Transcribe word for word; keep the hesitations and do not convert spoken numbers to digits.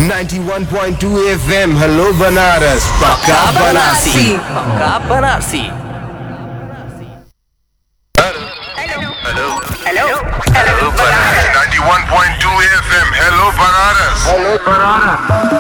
ninety-one point two F M hello Banaras पक्का बनारसी पक्का Banarasi. Hello hello hello Banaras ninety-one point two F M hello Banaras hello Banaras